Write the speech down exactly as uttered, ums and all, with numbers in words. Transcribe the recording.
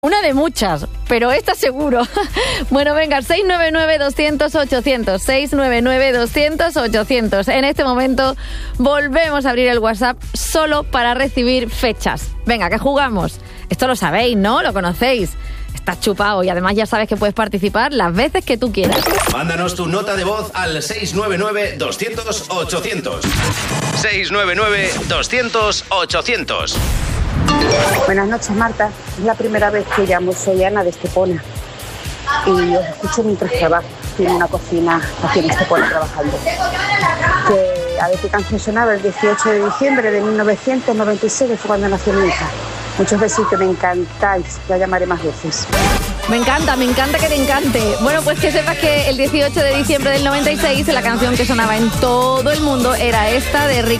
Una de muchas, pero esta seguro. Bueno, venga, seis nueve nueve, doscientos, ochocientos, seis nueve nueve, doscientos, ochocientos. En este momento volvemos a abrir el WhatsApp solo para recibir fechas. Venga, que jugamos. Esto lo sabéis, ¿no? Lo conocéis. Estás chupado y además ya sabes que puedes participar las veces que tú quieras. Mándanos tu nota de voz al seis nueve nueve, doscientos, ochocientos. seis nueve nueve, doscientos, ochocientos. Buenas noches, Marta. Es la primera vez que llamo. Soy Ana de Estepona y os escucho mientras trabajo. Estoy en una cocina aquí en Estepona trabajando. Que, a ver qué canción sonaba el dieciocho de diciembre de mil novecientos noventa y seis, fue cuando nació mi hija. Muchos besitos, me encantáis. Ya llamaré más veces. Me encanta, me encanta que te encante. Bueno, pues que sepas que el dieciocho de diciembre del noventa y seis la canción que sonaba en todo el mundo era esta de Ricky